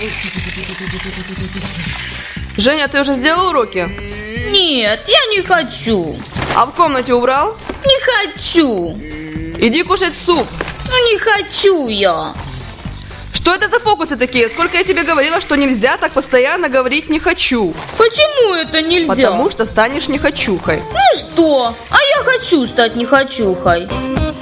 Женя, ты уже сделал уроки? Нет, я не хочу. А в комнате убрал? Не хочу. Иди кушать суп. Ну не хочу я. Что это за фокусы такие? Сколько я тебе говорила, что нельзя так постоянно говорить «не хочу». Почему это нельзя? Потому что станешь нехочухой. Ну что? А я хочу стать нехочухой.